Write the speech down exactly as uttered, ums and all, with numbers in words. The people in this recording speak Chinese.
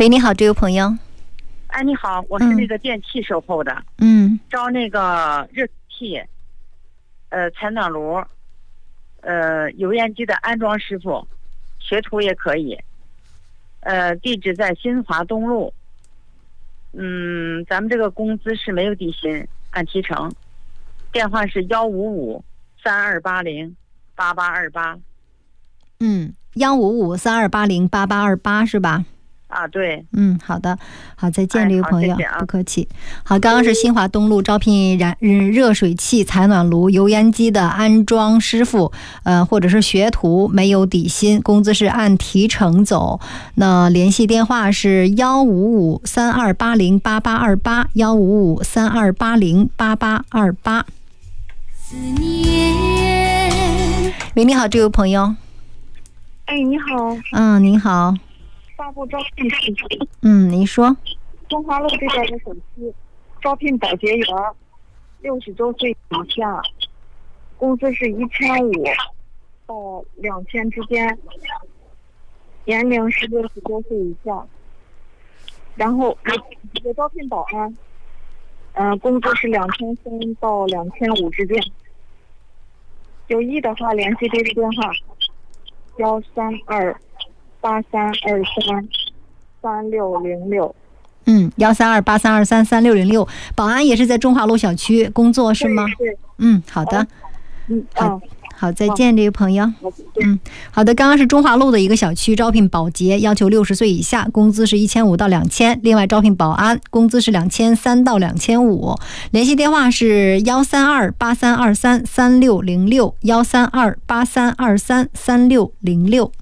喂，你好，这位朋友。 哎，你好，我是那个电器售后的， 嗯， 招那个热水器、呃采暖炉、呃油烟机的安装师傅，学徒也可以。呃，地址在新华东路。嗯，咱们这个工资是没有底薪，按提成。电话是幺五五三二八零八八二八。 嗯，幺五五三二八零八八二八是吧？ 啊，对。 嗯，好的，好，再见，这位朋友， 哎啊、 不客气。好，刚刚是新华东路招聘燃热水器、采暖炉、油烟机的安装师傅，呃，或者是学徒，没有底薪，工资是按提成走。那联系电话是幺五五三二八零八八二八，幺五五三二八零八八二八。喂，你好，这位朋友。 哎，你好。 嗯，您好。 发布招聘信息。 嗯，您说。 中华路这边的小区招聘保洁员，六十周岁以下，工资是一千五到两千之间，年龄是六十多岁以下。然后也也招聘保安，嗯、呃，工资是两千三到两千五之间。有意的话，联系这个电话：幺三二。八三二三三六零六， 嗯，幺三二八三二三三六零六，保安也是在中华路小区工作是吗？ 对。 嗯，好的。 嗯， 好，好，再见，这位朋友。嗯，好的，刚刚是中华路的一个小区招聘保洁，要求六十岁以下，工资是一千五到两千，另外招聘保安，工资是两千三到两千五。联系电话是幺三二八三二三三六零六，幺三二八三二三三六零六。